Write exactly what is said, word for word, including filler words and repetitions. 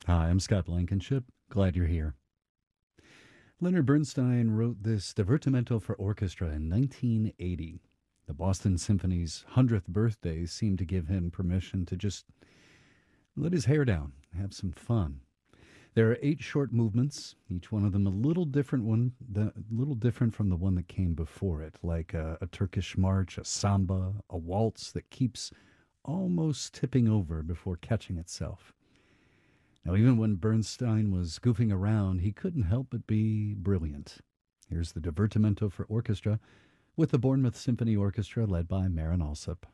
Hi, I'm Scott Blankenship. Glad you're here. Leonard Bernstein wrote this Divertimento for orchestra in nineteen eighty. The Boston Symphony's hundredth birthday seemed to give him permission to just let his hair down, have some fun. There are eight short movements, each one of them a little different one, the little different from the one that came before it, like a, a Turkish march, a samba, a waltz that keeps almost tipping over before catching itself. Now, even when Bernstein was goofing around, he couldn't help but be brilliant. Here's the Divertimento for orchestra with the Bournemouth Symphony Orchestra led by Marin Alsop.